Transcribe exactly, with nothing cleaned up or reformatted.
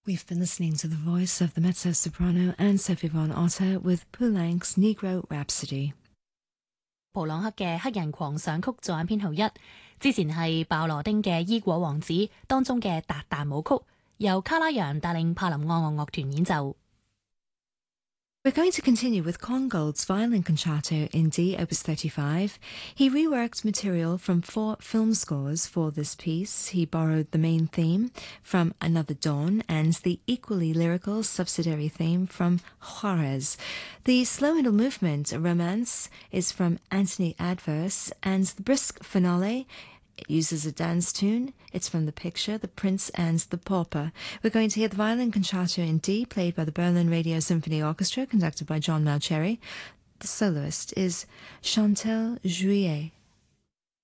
We've been listening to the voice of the mezzo-soprano Anne Sophie von Otter with Poulenc's Negro Rhapsody。 普朗克嘅黑人狂想曲作品編號一，之前係鮑羅丁嘅伊果王子當中嘅達達舞曲，由卡拉揚帶領柏林愛樂樂團演奏。 We're going to continue with Kongold's Violin Concerto in D, Opus thirty-five. He reworked material from four film scores for this piece. He borrowed the main theme from Another Dawn and the equally lyrical subsidiary theme from Juarez. The slow middle movement, Romance, is from Antony Adverse, and the brisk finale, it uses a dance tune. It's from the picture, The Prince and the Pauper. We're going to hear the Violin Concerto in D, played by the Berlin Radio Symphony Orchestra, conducted by John Mauceri. The soloist is Chantal Juillet.